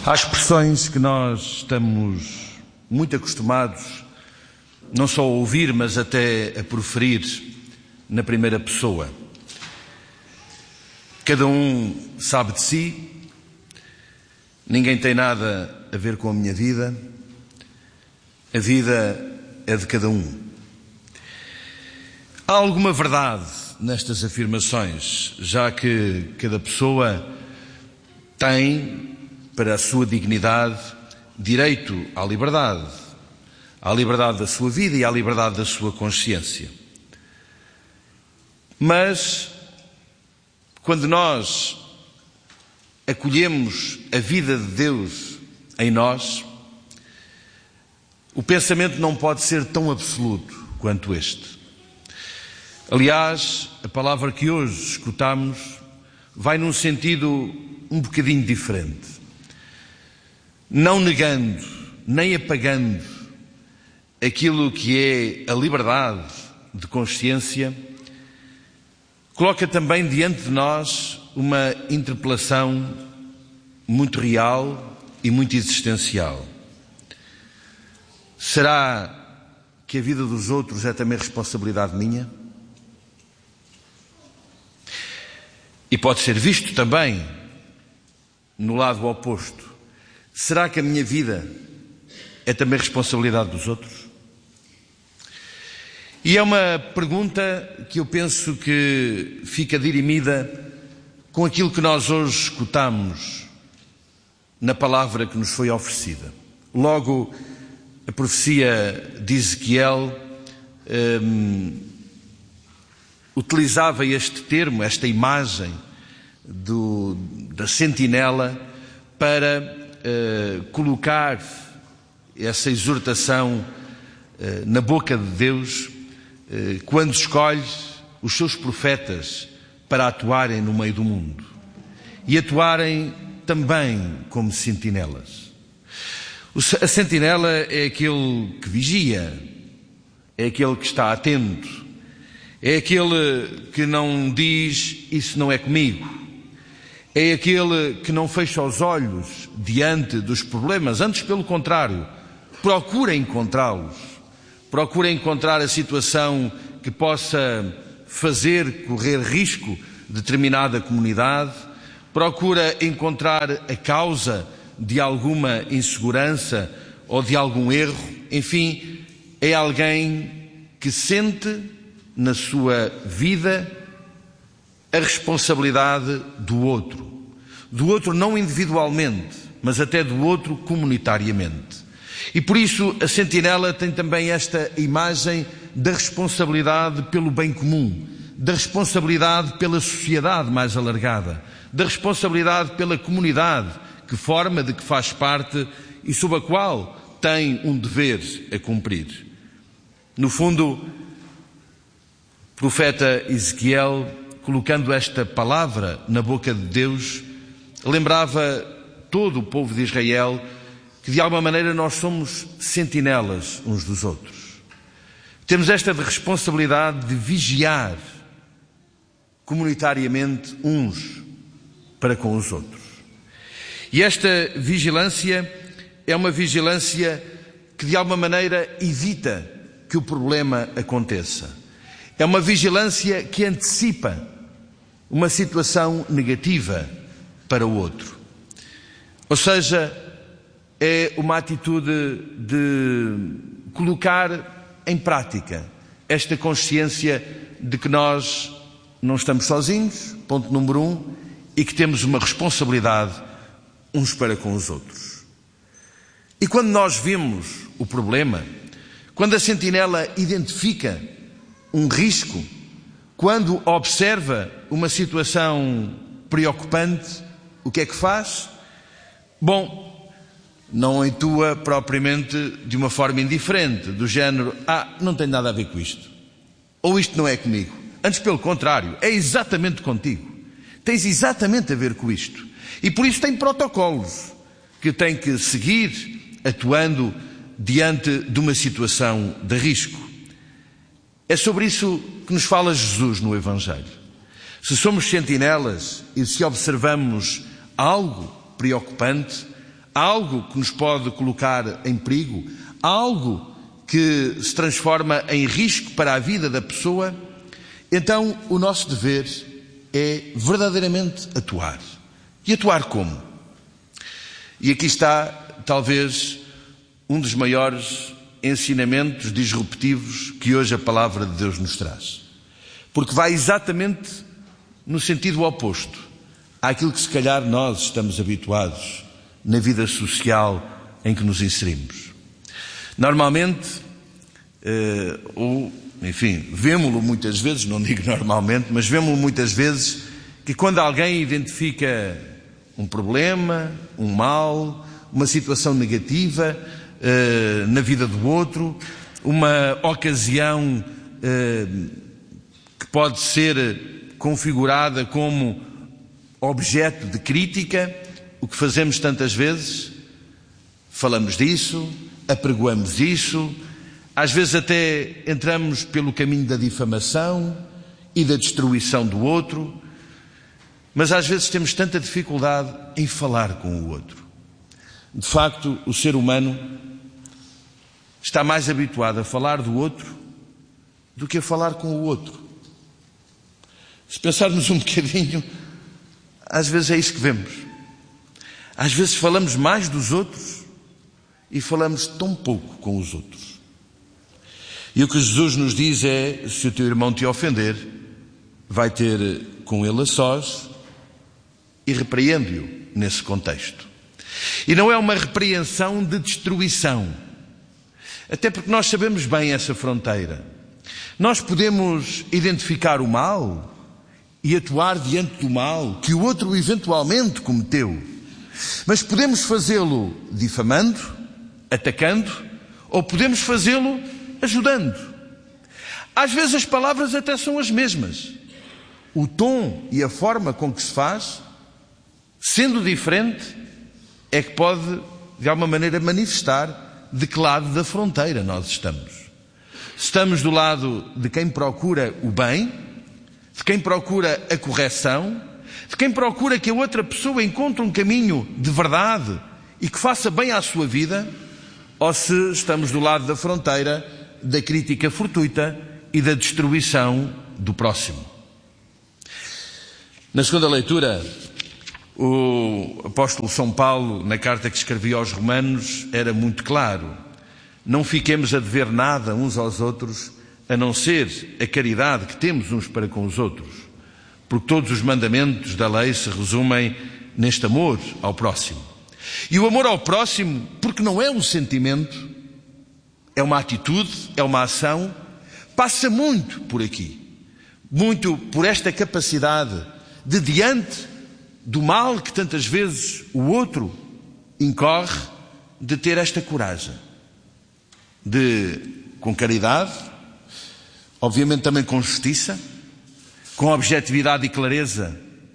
Há expressões que nós estamos muito acostumados não só a ouvir, mas até a proferir na primeira pessoa. Cada um sabe de si, ninguém tem nada a ver com a minha vida, a vida é de cada um. Há alguma verdade nestas afirmações, já que cada pessoa tem, para a sua dignidade, direito à liberdade da sua vida e à liberdade da sua consciência. Mas, quando nós acolhemos a vida de Deus em nós, o pensamento não pode ser tão absoluto quanto este. Aliás, a palavra que hoje escutamos vai num sentido um bocadinho diferente. Não negando, nem apagando aquilo que é a liberdade de consciência, coloca também diante de nós uma interpelação muito real e muito existencial. Será que a vida dos outros é também responsabilidade minha? E pode ser visto também no lado oposto. Será que a minha vida é também responsabilidade dos outros? E é uma pergunta que eu penso que fica dirimida com aquilo que nós hoje escutamos na palavra que nos foi oferecida. Logo, a profecia de Ezequiel utilizava este termo, esta imagem da sentinela para colocar essa exortação na boca de Deus quando escolhe os seus profetas para atuarem no meio do mundo e atuarem também como sentinelas. A sentinela é aquele que vigia, é aquele que está atento, é aquele que não diz isso não é comigo. É aquele que não fecha os olhos diante dos problemas, antes pelo contrário, procura encontrá-los, procura encontrar a situação que possa fazer correr risco determinada comunidade, procura encontrar a causa de alguma insegurança ou de algum erro, enfim, é alguém que sente na sua vida a responsabilidade do outro não individualmente, mas até do outro comunitariamente. E por isso a sentinela tem também esta imagem da responsabilidade pelo bem comum, da responsabilidade pela sociedade mais alargada, da responsabilidade pela comunidade que forma, de que faz parte e sob a qual tem um dever a cumprir. No fundo, o profeta Ezequiel, colocando esta palavra na boca de Deus, lembrava todo o povo de Israel que de alguma maneira nós somos sentinelas uns dos outros. Temos esta responsabilidade de vigiar comunitariamente uns para com os outros. E esta vigilância é uma vigilância que de alguma maneira evita que o problema aconteça. É uma vigilância que antecipa uma situação negativa para o outro. Ou seja, é uma atitude de colocar em prática esta consciência de que nós não estamos sozinhos, ponto número 1, e que temos uma responsabilidade uns para com os outros. E quando nós vimos o problema, quando a sentinela identifica um risco, quando observa uma situação preocupante, o que é que faz? Bom, não atua propriamente de uma forma indiferente, do género, não tem nada a ver com isto, ou isto não é comigo. Antes, pelo contrário, é exatamente contigo. Tens exatamente a ver com isto. E por isso tem protocolos que tem que seguir atuando diante de uma situação de risco. É sobre isso que nos fala Jesus no Evangelho. Se somos sentinelas e se observamos algo preocupante, algo que nos pode colocar em perigo, algo que se transforma em risco para a vida da pessoa, então o nosso dever é verdadeiramente atuar. E atuar como? E aqui está, talvez, um dos maiores ensinamentos disruptivos que hoje a Palavra de Deus nos traz. Porque vai exatamente no sentido oposto àquilo que se calhar nós estamos habituados na vida social em que nos inserimos. Normalmente, vemo-lo muitas vezes, não digo normalmente, mas vemo-lo muitas vezes, que quando alguém identifica um problema, um mal, uma situação negativa na vida do outro, uma ocasião que pode ser configurada como objeto de crítica, o que fazemos tantas vezes? Falamos disso, apregoamos isso, às vezes até entramos pelo caminho da difamação e da destruição do outro, mas às vezes temos tanta dificuldade em falar com o outro. De facto, o ser humano está mais habituado a falar do outro do que a falar com o outro. Se pensarmos um bocadinho, às vezes é isso que vemos. Às vezes falamos mais dos outros e falamos tão pouco com os outros. E o que Jesus nos diz é, se o teu irmão te ofender, vai ter com ele a sós e repreende-o nesse contexto. E não é uma repreensão de destruição, até porque nós sabemos bem essa fronteira. Nós podemos identificar o mal e atuar diante do mal que o outro eventualmente cometeu, mas podemos fazê-lo difamando, atacando, ou podemos fazê-lo ajudando. Às vezes as palavras até são as mesmas. O tom e a forma com que se faz, sendo diferente, é que pode, de alguma maneira, manifestar de que lado da fronteira nós estamos. Estamos do lado de quem procura o bem, de quem procura a correção, de quem procura que a outra pessoa encontre um caminho de verdade e que faça bem à sua vida, ou se estamos do lado da fronteira da crítica fortuita e da destruição do próximo. Na segunda leitura, o apóstolo São Paulo, na carta que escrevia aos Romanos, era muito claro. Não fiquemos a dever nada uns aos outros, a não ser a caridade que temos uns para com os outros, porque todos os mandamentos da lei se resumem neste amor ao próximo. E o amor ao próximo, porque não é um sentimento, é uma atitude, é uma ação, passa muito por aqui, muito por esta capacidade de, diante do mal que tantas vezes o outro incorre, de ter esta coragem, de, com caridade, obviamente também com justiça, com objetividade e clareza,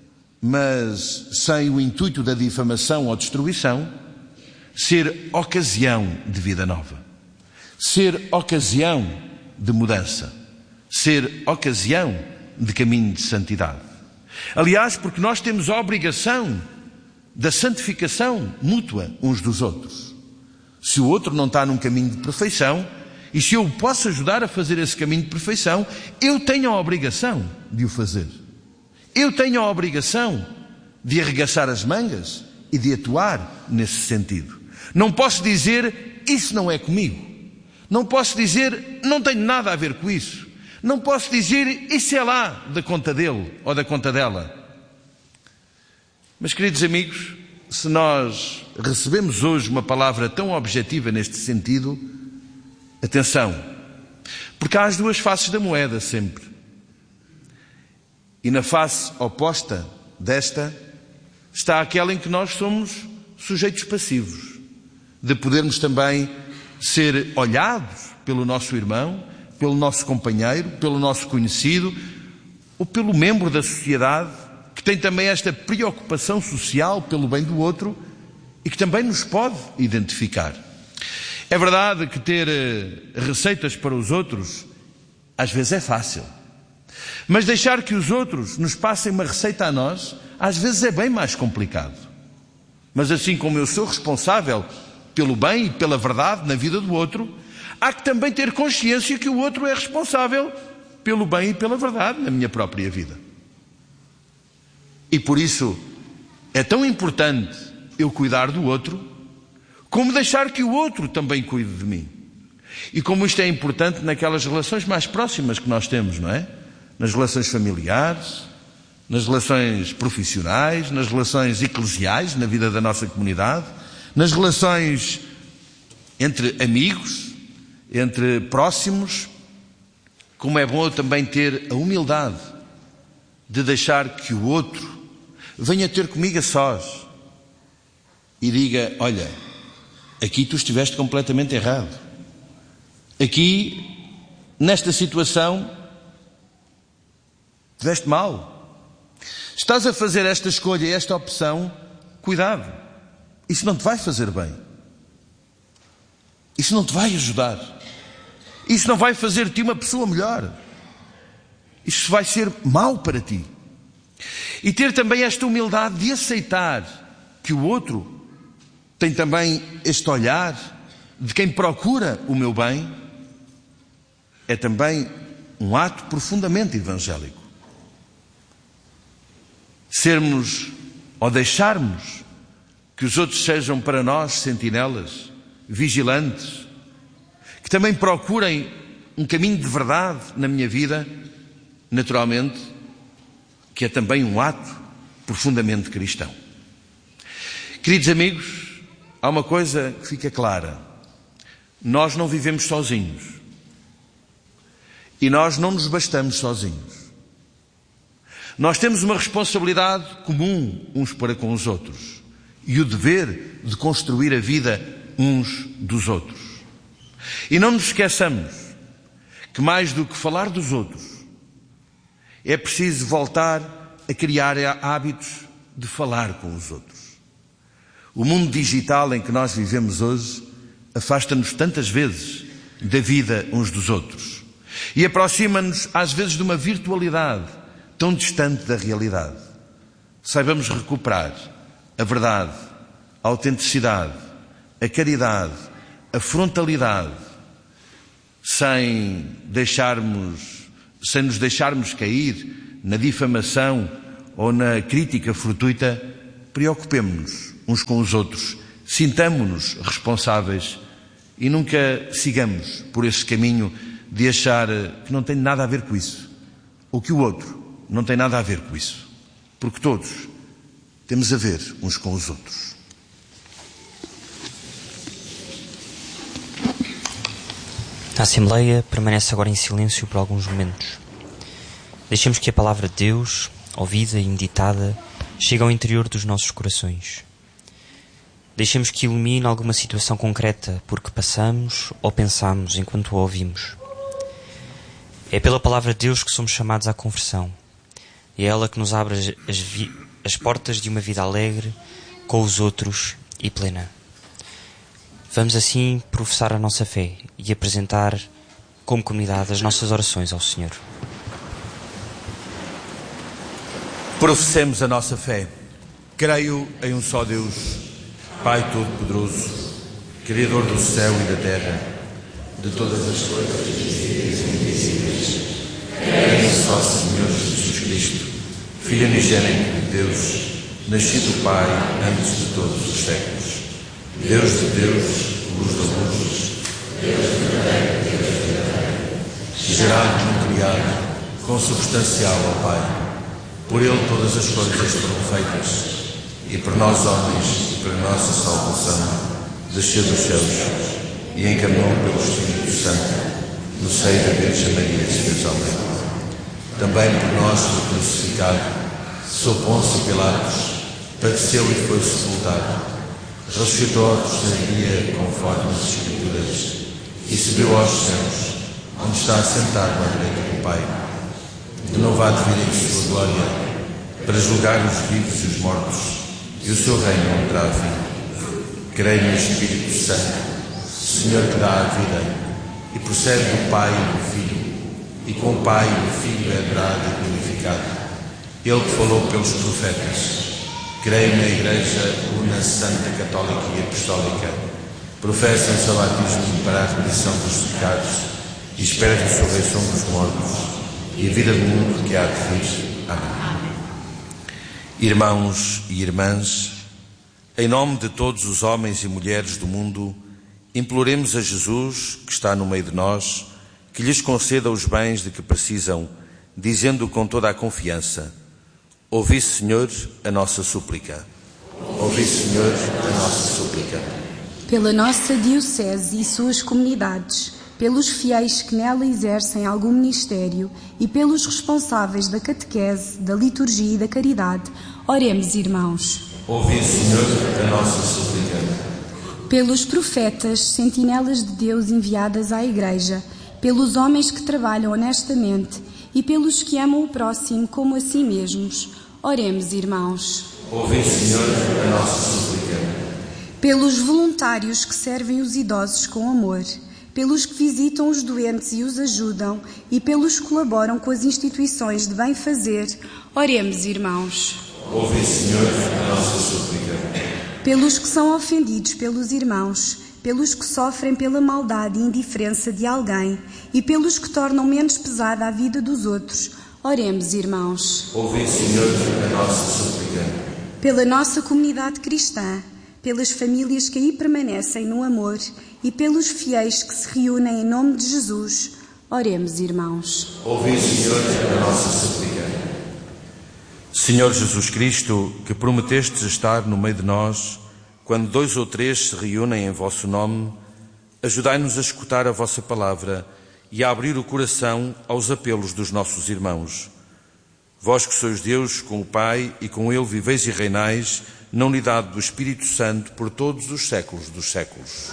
mas sem o intuito da difamação ou destruição, ser ocasião de vida nova, ser ocasião de mudança, ser ocasião de caminho de santidade. Aliás, porque nós temos a obrigação da santificação mútua uns dos outros. Se o outro não está num caminho de perfeição, e se eu o posso ajudar a fazer esse caminho de perfeição, eu tenho a obrigação de o fazer. Eu tenho a obrigação de arregaçar as mangas e de atuar nesse sentido. Não posso dizer, isso não é comigo. Não posso dizer, não tenho nada a ver com isso. Não posso dizer, isso é lá da conta dele ou da conta dela. Mas, queridos amigos, se nós recebemos hoje uma palavra tão objetiva neste sentido, atenção, porque há as duas faces da moeda sempre. E na face oposta desta está aquela em que nós somos sujeitos passivos, de podermos também ser olhados pelo nosso irmão, pelo nosso companheiro, pelo nosso conhecido, ou pelo membro da sociedade, que tem também esta preocupação social pelo bem do outro e que também nos pode identificar. É verdade que ter receitas para os outros às vezes é fácil, mas deixar que os outros nos passem uma receita a nós, às vezes é bem mais complicado. Mas assim como eu sou responsável pelo bem e pela verdade na vida do outro, há que também ter consciência que o outro é responsável pelo bem e pela verdade na minha própria vida. E por isso é tão importante eu cuidar do outro, como deixar que o outro também cuide de mim. E como isto é importante naquelas relações mais próximas que nós temos, não é? Nas relações familiares, nas relações profissionais, nas relações eclesiais, na vida da nossa comunidade, nas relações entre amigos, entre próximos. Como é bom eu também ter a humildade de deixar que o outro venha ter comigo a sós e diga: olha, aqui tu estiveste completamente errado. Aqui, nesta situação, estiveste mal. Estás a fazer esta escolha, esta opção, cuidado. Isso não te vai fazer bem. Isso não te vai ajudar. Isso não vai fazer de ti uma pessoa melhor. Isso vai ser mau para ti. E ter também esta humildade de aceitar que o outro tem também este olhar de quem procura o meu bem, é também um ato profundamente evangélico. Sermos ou deixarmos que os outros sejam para nós sentinelas, vigilantes, que também procurem um caminho de verdade na minha vida, naturalmente, que é também um ato profundamente cristão. Queridos amigos, há uma coisa que fica clara: nós não vivemos sozinhos e nós não nos bastamos sozinhos. Nós temos uma responsabilidade comum uns para com os outros e o dever de construir a vida uns dos outros. E não nos esqueçamos que mais do que falar dos outros, é preciso voltar a criar hábitos de falar com os outros. O mundo digital em que nós vivemos hoje afasta-nos tantas vezes da vida uns dos outros e aproxima-nos às vezes de uma virtualidade tão distante da realidade. Saibamos recuperar a verdade, a autenticidade, a caridade, a frontalidade, sem nos deixarmos cair na difamação ou na crítica fortuita. Preocupemo-nos uns com os outros, sintamo-nos responsáveis e nunca sigamos por esse caminho de achar que não tem nada a ver com isso, ou que o outro não tem nada a ver com isso, porque todos temos a ver uns com os outros. A Assembleia permanece agora em silêncio por alguns momentos. Deixemos que a palavra de Deus, ouvida e meditada, chegue ao interior dos nossos corações. Deixemos que ilumine alguma situação concreta por que passamos ou pensamos enquanto a ouvimos. É pela palavra de Deus que somos chamados à conversão. E é ela que nos abre as portas de uma vida alegre, com os outros e plena. Vamos assim professar a nossa fé e apresentar como comunidade as nossas orações ao Senhor. Professemos a nossa fé. Creio em um só Deus, Pai Todo-Poderoso, Criador do céu e da terra, de todas as coisas visíveis e invisíveis. Creio em um só Senhor Jesus Cristo, Filho unigênito de Deus, nascido do Pai antes de todos os séculos. Deus de Deus, luz da luz, Deus verdadeiro, Deus verdadeiro, gerado, não criado, consubstancial ao Pai. Por Ele todas as coisas foram feitas, e por nós homens, e para nossa salvação, desceu dos céus e encarnou pelo Espírito Santo no seio da Virgem Maria de Jerusalém. Também por nós foi crucificado, sob Pôncio Pilatos, padeceu e foi sepultado, ressuscitou ao terceiro dia conforme as Escrituras e subiu aos céus, onde está assentado à direita do Pai. De novo há de vir em sua glória para julgar os vivos e os mortos, e o seu reino não terá fim. Creio no Espírito Santo, Senhor que dá a vida e procede do Pai e do Filho, e com o Pai e o Filho é adorado e glorificado. Ele que falou pelos profetas. Creio na Igreja Una, Santa, Católica e Apostólica. Professo-se o batismo para a remissão dos pecados e espero a ressurreição dos mortos e a vida do mundo que há de vir. Amém. Irmãos e irmãs, em nome de todos os homens e mulheres do mundo, imploremos a Jesus, que está no meio de nós, que lhes conceda os bens de que precisam, dizendo com toda a confiança: ouvi, Senhor, a nossa súplica. Ouvi, Senhor, a nossa súplica. Pela nossa Diocese e suas comunidades, pelos fiéis que nela exercem algum ministério e pelos responsáveis da catequese, da liturgia e da caridade, oremos, irmãos. Ouvi, Senhor, a nossa súplica. Pelos profetas, sentinelas de Deus enviadas à Igreja, pelos homens que trabalham honestamente e pelos que amam o próximo como a si mesmos, oremos, irmãos. Ouvi, Senhor, a nossa súplica. Pelos voluntários que servem os idosos com amor, pelos que visitam os doentes e os ajudam e pelos que colaboram com as instituições de bem-fazer, oremos, irmãos. Ouvi, Senhor, a nossa súplica. Pelos que são ofendidos pelos irmãos, pelos que sofrem pela maldade e indiferença de alguém e pelos que tornam menos pesada a vida dos outros, oremos, irmãos. Ouvi, Senhor, a nossa súplica. Pela nossa comunidade cristã, pelas famílias que aí permanecem no amor e pelos fiéis que se reúnem em nome de Jesus, oremos, irmãos. Ouvi, Senhor, a nossa súplica. Senhor Jesus Cristo, que prometestes estar no meio de nós, quando 2 ou 3 se reúnem em vosso nome, ajudai-nos a escutar a vossa palavra e a abrir o coração aos apelos dos nossos irmãos. Vós que sois Deus, com o Pai e com Ele viveis e reinais, na unidade do Espírito Santo, por todos os séculos dos séculos.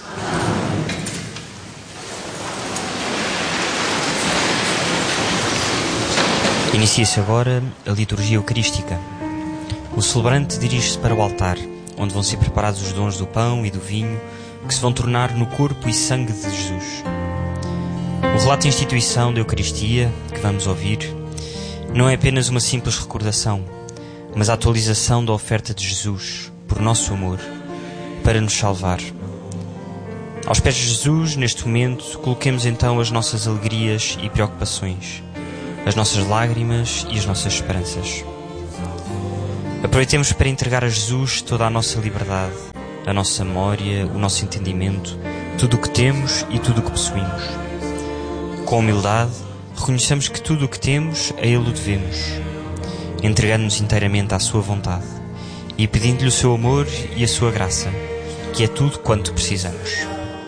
Inicia-se agora a liturgia eucarística. O celebrante dirige-se para o altar, onde vão ser preparados os dons do pão e do vinho, que se vão tornar no corpo e sangue de Jesus. O relato de instituição da Eucaristia, que vamos ouvir, não é apenas uma simples recordação, mas a atualização da oferta de Jesus, por nosso amor, para nos salvar. Aos pés de Jesus, neste momento, coloquemos então as nossas alegrias e preocupações, as nossas lágrimas e as nossas esperanças. Aproveitemos para entregar a Jesus toda a nossa liberdade, a nossa memória, o nosso entendimento, tudo o que temos e tudo o que possuímos. Com humildade, reconheçamos que tudo o que temos a Ele o devemos, entregando-nos inteiramente à sua vontade e pedindo-lhe o seu amor e a sua graça, que é tudo quanto precisamos.